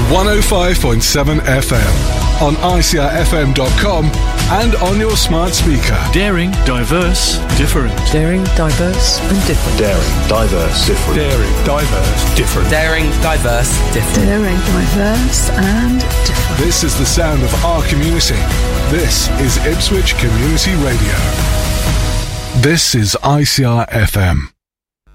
105.7 FM, on ICRFM.com and on your smart speaker. Daring, diverse, different. Daring, diverse and different. Daring, diverse, different. Daring, diverse, different. Daring, diverse, different. Daring, diverse and different. This is the sound of our community. This is Ipswich Community Radio. This is ICR FM.